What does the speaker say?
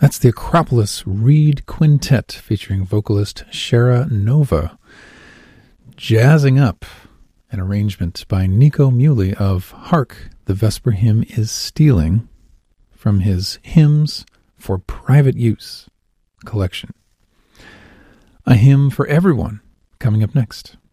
That's the Acropolis Reed Quintet featuring vocalist Shara Nova, jazzing up an arrangement by Nico Muhly of Hark, the Vesper Hymn is Stealing, from his Hymns for Private Use collection. A Hymn for Everyone coming up next.